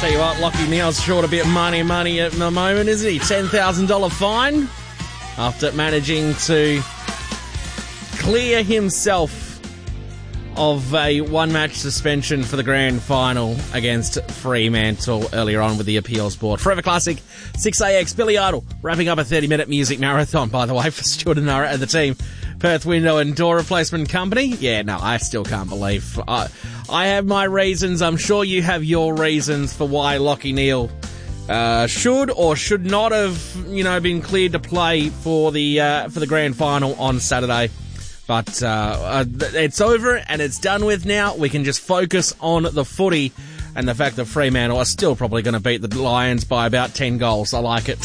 Tell you what, Lockie Neal's short a bit of money at the moment, isn't he? $10,000 fine after managing to clear himself of a one-match suspension for the grand final against Fremantle earlier on with the appeals board. Forever Classic, 6AX, Billy Idol, wrapping up a 30-minute music marathon, by the way, for Stuart and Nara and the team. Perth Window and Door Replacement Company. Yeah, no, I still can't believe. I have my reasons. I'm sure you have your reasons for why Lockie Neal should or should not have, been cleared to play for the grand final on Saturday. But it's over and it's done with now. We can just focus on the footy and the fact that Fremantle are still probably going to beat the Lions by about 10 goals. I like it.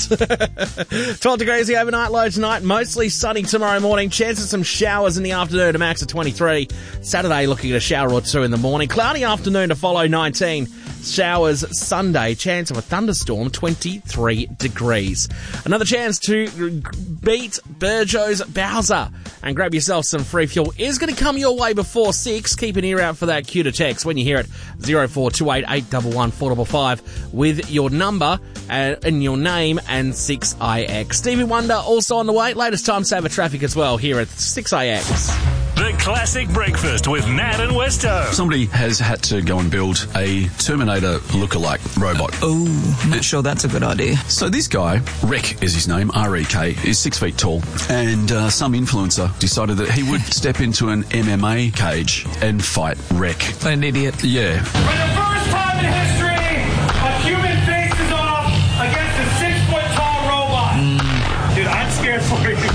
12 degrees the overnight low tonight. Mostly sunny tomorrow morning. Chance of some showers in the afternoon, a max of 23. Saturday looking at a shower or two in the morning. Cloudy afternoon to follow, 19. Showers Sunday. Chance of a thunderstorm, 23 degrees. Another chance to beat Burjo's Bowser and grab yourself some free fuel is going to come your way before 6. Keep an ear out for that cue to text when you hear it. 0428 811 455 with your number and your name and 6IX. Stevie Wonder also on the way. Latest time saver traffic as well here at 6IX. The Classic Breakfast with Nat and Westo. Somebody has had to go and build a Terminator lookalike robot. Oh, I'm not sure that's a good idea. So this guy, Rek is his name, R-E-K, is 6 feet tall. And some influencer decided that he would step into an MMA cage and fight Rek. An idiot. Yeah. For the first time in history, a human faces off against a 6-foot-tall robot. Dude, I'm scared for you.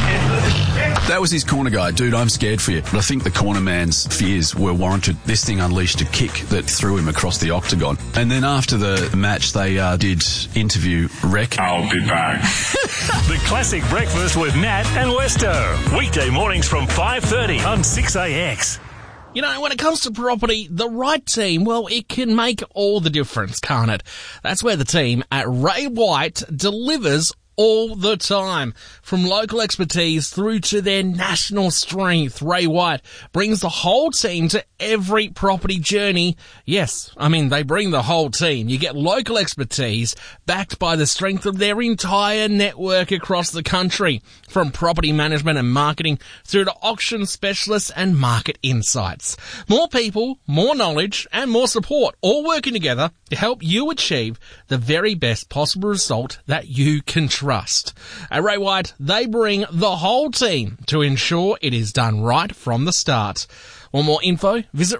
That was his corner guy. Dude, I'm scared for you. But I think the corner man's fears were warranted. This thing unleashed a kick that threw him across the octagon. And then after the match, they did interview Rek. I'll be back. The Classic Breakfast with Nat and Westo. Weekday mornings from 5:30 on 6AX. When it comes to property, the right team, well, it can make all the difference, can't it? That's where the team at Ray White delivers all the time. From local expertise through to their national strength, Ray White brings the whole team to every property journey. Yes, they bring the whole team. You get local expertise backed by the strength of their entire network across the country, from property management and marketing through to auction specialists and market insights. More people, more knowledge and more support, all working together to help you achieve the very best possible result that you can trust. At Ray White, they bring the whole team to ensure it is done right from the start. Want more info? Visit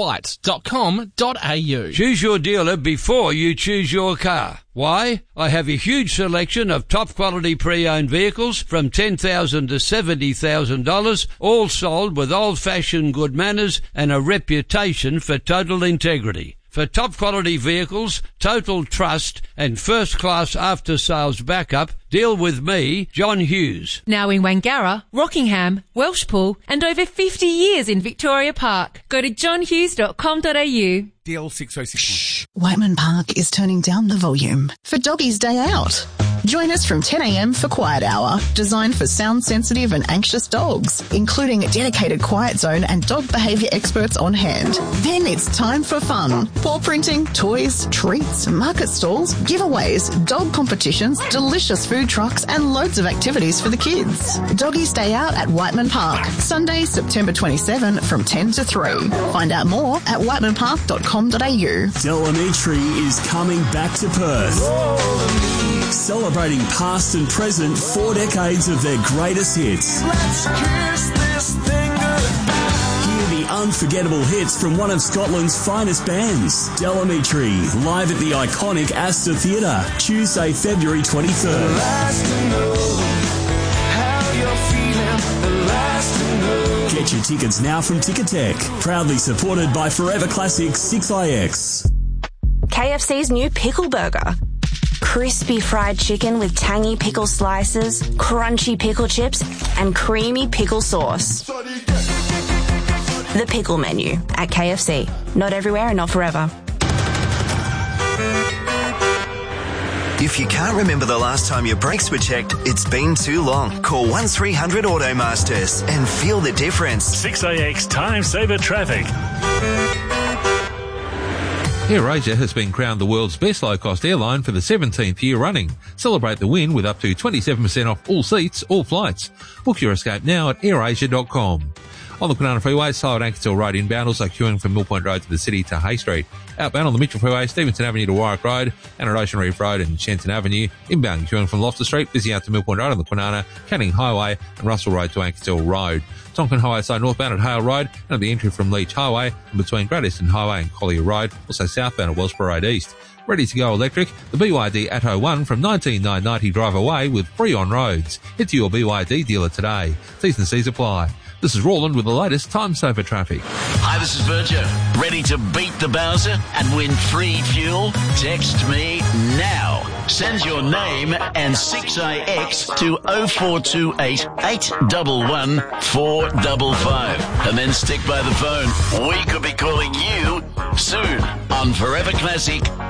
raywhite.com.au. Choose your dealer before you choose your car. Why? I have a huge selection of top-quality pre-owned vehicles from $10,000 to $70,000, all sold with old-fashioned good manners and a reputation for total integrity. For top-quality vehicles, total trust and first-class after-sales backup, deal with me, John Hughes. Now in Wangara, Rockingham, Welshpool and over 50 years in Victoria Park. Go to johnhughes.com.au. DL 606. Shh. Whiteman Park is turning down the volume for Doggy's Day Out. Join us from 10 a.m. for Quiet Hour, designed for sound-sensitive and anxious dogs, including a dedicated quiet zone and dog behaviour experts on hand. Then it's time for fun. Paw printing, toys, treats, market stalls, giveaways, dog competitions, delicious food trucks and loads of activities for the kids. Doggy's Day Out at Whiteman Park, Sunday, September 27 from 10 to 3. Find out more at whitemanpark.com.au. Del Amitri is coming back to Perth. Celebrating past and present 4 decades of their greatest hits. Let's kiss this thing goodbye. Hear the unforgettable hits from one of Scotland's finest bands. Del Amitri, live at the iconic Astor Theatre, Tuesday, February 23rd. Get your tickets now from Ticketek. Proudly supported by Forever Classic 6IX. KFC's new pickle burger. Crispy fried chicken with tangy pickle slices, crunchy pickle chips, and creamy pickle sauce. The pickle menu at KFC. Not everywhere and not forever. If you can't remember the last time your brakes were checked, it's been too long. Call 1300 Automasters and feel the difference. 6AX Time Saver Traffic. AirAsia has been crowned the world's best low-cost airline for the 17th year running. Celebrate the win with up to 27% off all seats, all flights. Book your escape now at airasia.com. On the Kwinana Freeway, slow at Ankersville Road inbound, also queuing from Mill Point Road to the city to Hay Street. Outbound on the Mitchell Freeway, Stevenson Avenue to Warwick Road, and at Ocean Reef Road and Shenton Avenue. Inbound queuing from Loftus Street, busy out to Mill Point Road on the Kwinana, Canning Highway, and Russell Road to Ankersville Road. Tonkin Highway side northbound at Hale Road, and at the entry from Leach Highway, and between Great Eastern Highway and Collier Road, also southbound at Wellsborough Road East. Ready to go electric, the BYD Atto 1 from 19,990 drive away with free on roads. Head to your BYD dealer today. T's and C's apply. This is Roland with the latest time saver traffic. Hi, this is Virgil. Ready to beat the Bowser and win free fuel? Text me now. Send your name and 6AX to 0428 811 455. And then stick by the phone. We could be calling you soon on Forever Classic